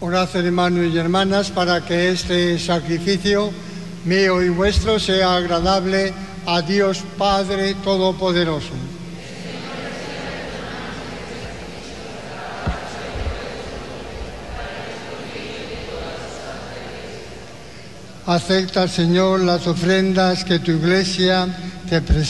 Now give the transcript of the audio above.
Orad, hermanos y hermanas, para que este sacrificio mío y vuestro sea agradable a Dios Padre Todopoderoso. Acepta, Señor, las ofrendas que tu Iglesia te presenta